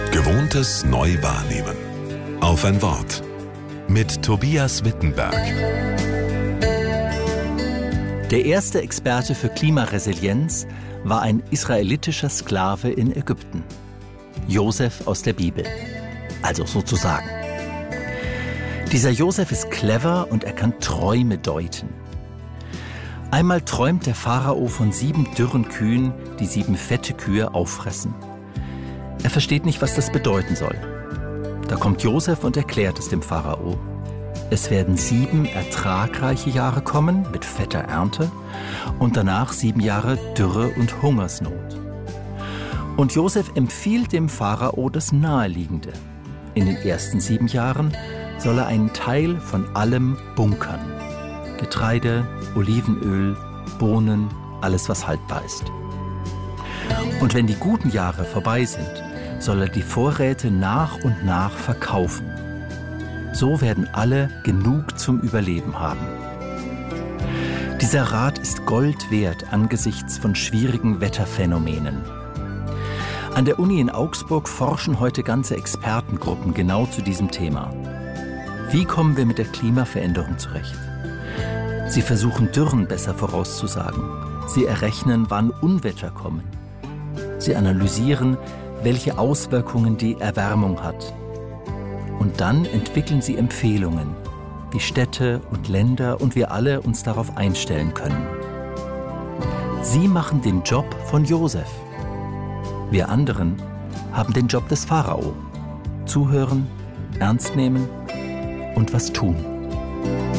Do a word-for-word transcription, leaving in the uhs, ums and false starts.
Gewohntes neu wahrnehmen. Auf ein Wort. Mit Tobias Wittenberg. Der erste Experte für Klimaresilienz war ein israelitischer Sklave in Ägypten. Josef aus der Bibel. Also sozusagen. Dieser Josef ist clever und er kann Träume deuten. Einmal träumt der Pharao von sieben dürren Kühen, die sieben fette Kühe auffressen. Er versteht nicht, was das bedeuten soll. Da kommt Josef und erklärt es dem Pharao. Es werden sieben ertragreiche Jahre kommen mit fetter Ernte und danach sieben Jahre Dürre und Hungersnot. Und Josef empfiehlt dem Pharao das Naheliegende. In den ersten sieben Jahren soll er einen Teil von allem bunkern. Getreide, Olivenöl, Bohnen, alles was haltbar ist. Und wenn die guten Jahre vorbei sind, soll er die Vorräte nach und nach verkaufen. So werden alle genug zum Überleben haben. Dieser Rat ist Gold wert angesichts von schwierigen Wetterphänomenen. An der Uni in Augsburg forschen heute ganze Expertengruppen genau zu diesem Thema. Wie kommen wir mit der Klimaveränderung zurecht? Sie versuchen, Dürren besser vorauszusagen. Sie errechnen, wann Unwetter kommen. Sie analysieren, welche Auswirkungen die Erwärmung hat. Und dann entwickeln sie Empfehlungen, wie Städte und Länder und wir alle uns darauf einstellen können. Sie machen den Job von Josef. Wir anderen haben den Job des Pharao. Zuhören, ernst nehmen und was tun.